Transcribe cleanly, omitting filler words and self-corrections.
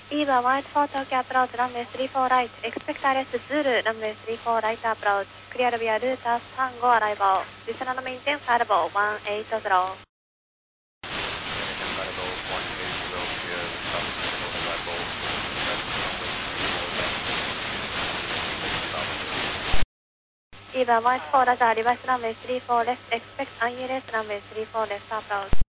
EVA White for Tokyo approach runway 34 right. Expect RS Zulu runway 34 right approach. Clear via route as Tango arrival. Additional maintain Fireball 180. EVA White for Roger, reverse runway 34 left. Expect ILS runway 34 left approach.